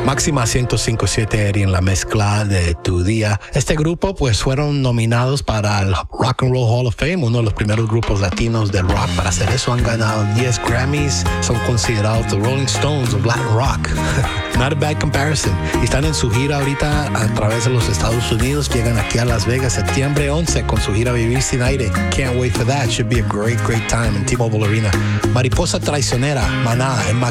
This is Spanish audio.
Máxima 105.7 Eddie en la mezcla de tu día. Este grupo pues fueron nominados para el Rock and Roll Hall of Fame, uno de los primeros grupos latinos del rock para hacer eso. Han ganado 10 Grammys, son considerados the Rolling Stones of Latin Rock. Not a bad comparison. Y están en su gira ahorita a través de los Estados Unidos. Llegan aquí a Las Vegas septiembre 11 con su gira Vivir Sin Aire. Can't wait for that. Should be a great time in T-Mobile Arena. Mariposa Traicionera, Maná, en